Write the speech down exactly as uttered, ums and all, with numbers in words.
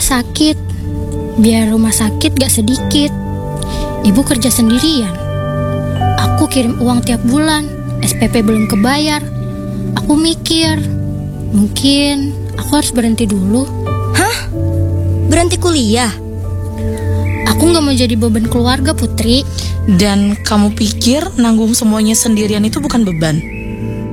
sakit. Biar rumah sakit gak sedikit. Ibu kerja sendirian. Aku kirim uang tiap bulan. S P P belum kebayar. Aku mikir, mungkin aku harus berhenti dulu. Hah? Berhenti kuliah? Aku gak mau jadi beban keluarga, Putri. Dan kamu pikir nanggung semuanya sendirian itu bukan beban?